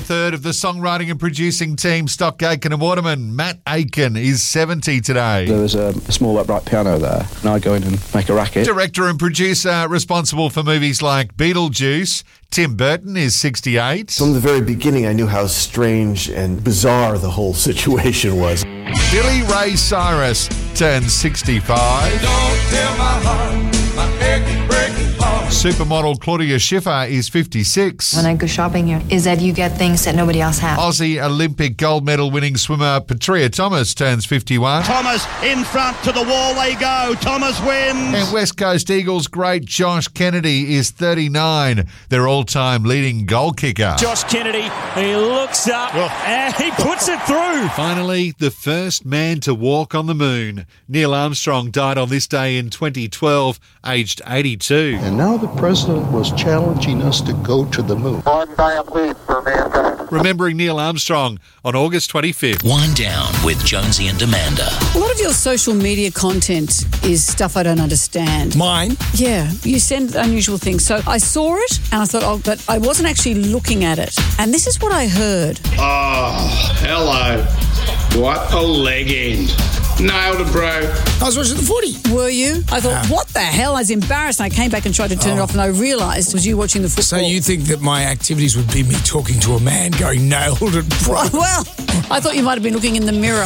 one-third of the songwriting and producing team, Stock Aitken and Waterman. Matt Aitken is 70 today. There was a small upright piano there, and I go in and make a racket. Director and producer responsible for movies like Beetlejuice, Tim Burton is 68. From the very beginning, I knew how strange and bizarre the whole situation was. Billy Ray Cyrus turns 65. Don't tell my heart, my achy breaking heart. Supermodel Claudia Schiffer is 56. When I go shopping here, is that you get things that nobody else has. Aussie Olympic gold medal winning swimmer Petria Thomas turns 51. Thomas in front, to the wall they go. Thomas wins. And West Coast Eagles great Josh Kennedy is 39, their all-time leading goal kicker. Josh Kennedy, he looks up and he puts it through. Finally, the first man to walk on the moon. Neil Armstrong died on this day in 2012, aged 82. And now the president was challenging us to go to the moon. Remembering Neil Armstrong on August 25th. Wind Down with Jonesy and Amanda. A lot of your social media content is stuff I don't understand. Mine? Yeah, you send unusual things. So I saw it and I thought, but I wasn't actually looking at it. And this is what I heard. Oh, hello. What a leg end. Nailed it, bro. I was watching the footy. Were you? I thought, what the hell? I was embarrassed. And I came back and tried to turn it off and I realised it was you watching the football. So you think that my activities would be me talking to a man going, nailed it, bro? Well, I thought you might have been looking in the mirror.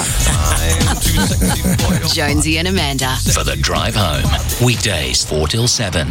Jonesy and Amanda. For the drive home. Weekdays 4 till 7.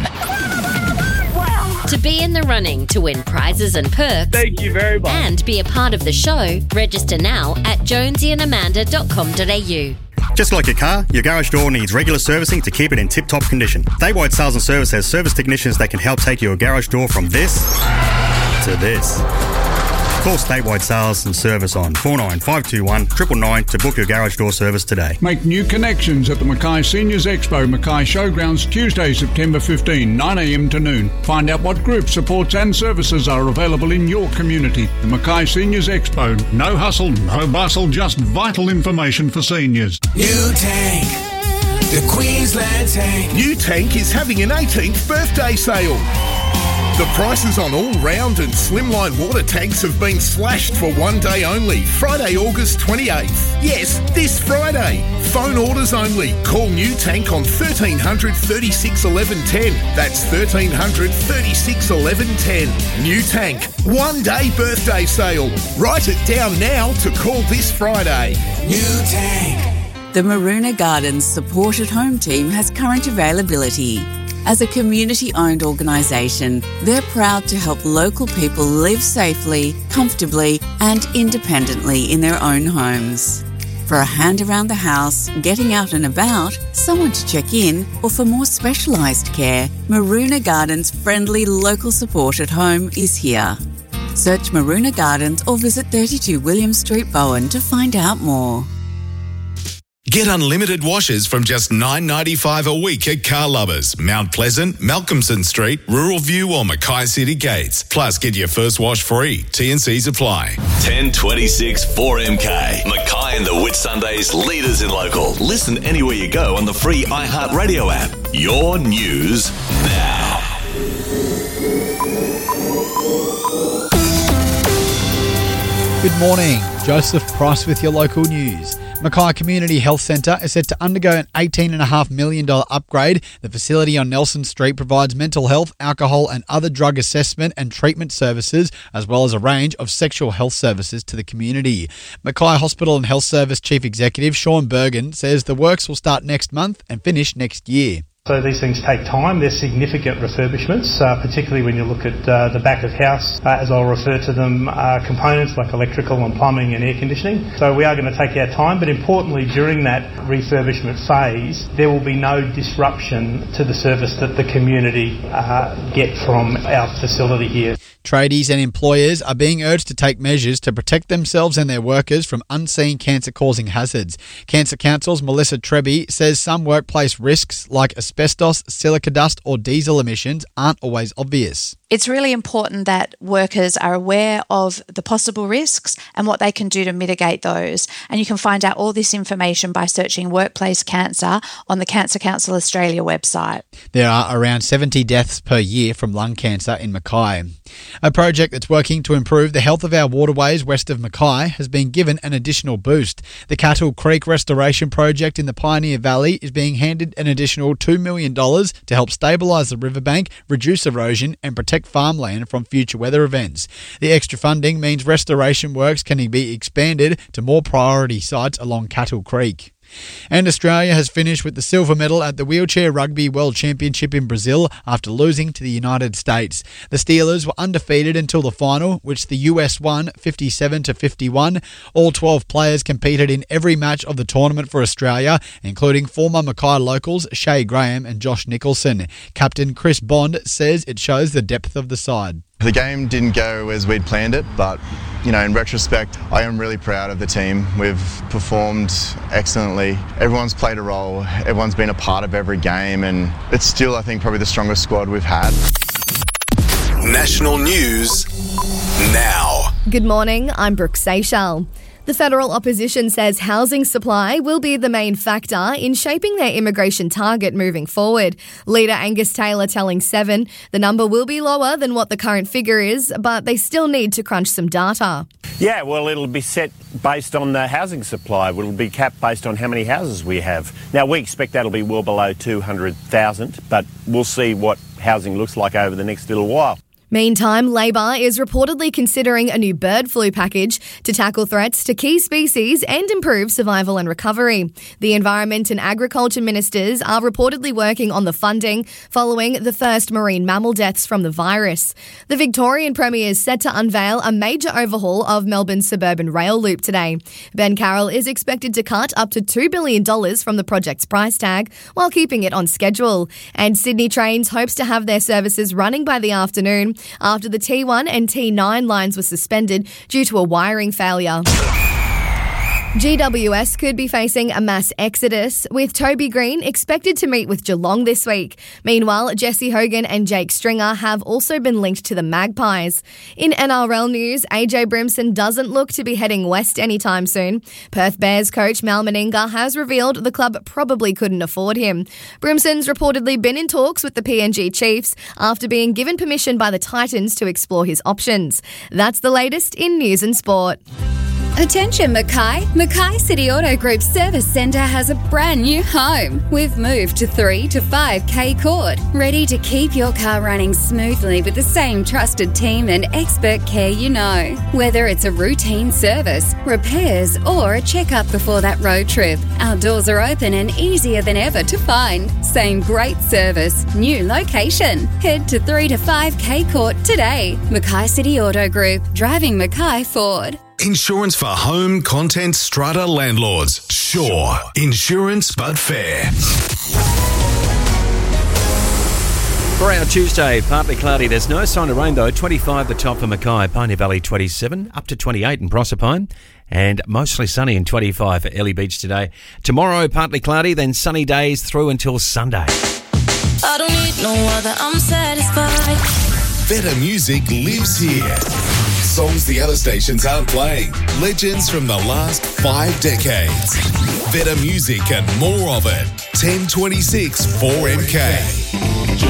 To be in the running to win prizes and perks. Thank you very much. And be a part of the show, register now at jonesyandamanda.com.au. Just like your car, your garage door needs regular servicing to keep it in tip-top condition. Daywide Sales and Service has service technicians that can help take your garage door from this to this. Call Statewide Sales and Service on 49521 999 to book your garage door service today. Make new connections at the Mackay Seniors Expo, Mackay Showgrounds, Tuesday, September 15, 9am to noon. Find out what group supports and services are available in your community. The Mackay Seniors Expo. No hustle, no bustle, just vital information for seniors. New Tank, the Queensland Tank. New Tank is having an 18th birthday sale. The prices on all round and slimline water tanks have been slashed for one day only, Friday, August 28th. Yes, this Friday. Phone orders only. Call New Tank on 1300 36 11 10. That's 1300 36 11 10. New Tank, one day birthday sale. Write it down now to call this Friday. New Tank. The Maroona Gardens Supported Home Team has current availability. As a community-owned organisation, they're proud to help local people live safely, comfortably and independently in their own homes. For a hand around the house, getting out and about, someone to check in, or for more specialised care, Maroona Gardens' friendly local support at home is here. Search Maroona Gardens or visit 32 William Street, Bowen to find out more. Get unlimited washes from just $9.95 a week at Car Lubbers, Mount Pleasant, Malcolmson Street, Rural View or Mackay City Gates. Plus, get your first wash free. T&Cs apply. 1026 4MK. Mackay and the Whitsundays, leaders in local. Listen anywhere you go on the free iHeartRadio app. Your news now. Good morning. Joseph Price with your local news. Mackay Community Health Centre is set to undergo an $18.5 million upgrade. The facility on Nelson Street provides mental health, alcohol and other drug assessment and treatment services, as well as a range of sexual health services to the community. Mackay Hospital and Health Service Chief Executive Sean Bergen says the works will start next month and finish next year. So these things take time. They're significant refurbishments, particularly when you look at the back of house, as I'll refer to them, components like electrical and plumbing and air conditioning. So we are going to take our time, but importantly during that refurbishment phase, there will be no disruption to the service that the community get from our facility here. Tradies and employers are being urged to take measures to protect themselves and their workers from unseen cancer-causing hazards. Cancer Council's Melissa Treby says some workplace risks like asbestos, silica dust or diesel emissions aren't always obvious. It's really important that workers are aware of the possible risks and what they can do to mitigate those. And you can find out all this information by searching Workplace Cancer on the Cancer Council Australia website. There are around 70 deaths per year from lung cancer in Mackay. A project that's working to improve the health of our waterways west of Mackay has been given an additional boost. The Cattle Creek Restoration Project in the Pioneer Valley is being handed an additional $2 million to help stabilise the riverbank, reduce erosion and protect farmland from future weather events. The extra funding means restoration works can be expanded to more priority sites along Cattle Creek. And Australia has finished with the silver medal at the Wheelchair Rugby World Championship in Brazil after losing to the United States. The Steelers were undefeated until the final, which the US won 57-51. All 12 players competed in every match of the tournament for Australia, including former Mackay locals Shay Graham and Josh Nicholson. Captain Chris Bond says it shows the depth of the side. The game didn't go as we'd planned it, but in retrospect, I am really proud of the team. We've performed excellently. Everyone's played a role. Everyone's been a part of every game, and it's still, I think, probably the strongest squad we've had. National news now. Good morning, I'm Brooke Seychelles. The federal opposition says housing supply will be the main factor in shaping their immigration target moving forward. Leader Angus Taylor telling Seven the number will be lower than what the current figure is, but they still need to crunch some data. Yeah, well, it'll be set based on the housing supply. It'll be capped based on how many houses we have. Now, we expect that'll be well below 200,000, but we'll see what housing looks like over the next little while. Meantime, Labor is reportedly considering a new bird flu package to tackle threats to key species and improve survival and recovery. The Environment and Agriculture Ministers are reportedly working on the funding following the first marine mammal deaths from the virus. The Victorian Premier is set to unveil a major overhaul of Melbourne's suburban rail loop today. Ben Carroll is expected to cut up to $2 billion from the project's price tag while keeping it on schedule. And Sydney Trains hopes to have their services running by the afternoon after the T1 and T9 lines were suspended due to a wiring failure. GWS could be facing a mass exodus, with Toby Green expected to meet with Geelong this week. Meanwhile, Jesse Hogan and Jake Stringer have also been linked to the Magpies. In NRL news, AJ Brimson doesn't look to be heading west anytime soon. Perth Bears coach Mal Meninga has revealed the club probably couldn't afford him. Brimson's reportedly been in talks with the PNG Chiefs after being given permission by the Titans to explore his options. That's the latest in news and sport. Attention Mackay. Mackay City Auto Group Service Centre has a brand new home. We've moved to 3 to 5K Court, ready to keep your car running smoothly with the same trusted team and expert care you know. Whether it's a routine service, repairs or a checkup before that road trip, our doors are open and easier than ever to find. Same great service, new location. Head to 3 to 5K Court today. Mackay City Auto Group, driving Mackay forward. Insurance for home, content, strata landlords. Sure. Insurance but fair. For our Tuesday, partly cloudy. There's no sign of rain though. 25 the top for Mackay, Pioneer Valley 27, up to 28 in Proserpine, and mostly sunny and 25 for Ellie Beach today. Tomorrow, partly cloudy, then sunny days through until Sunday. I don't need no other, I'm satisfied. Better music lives here. Songs the other stations aren't playing. Legends from the last 5 decades. Better music and more of it. 1026 4MK.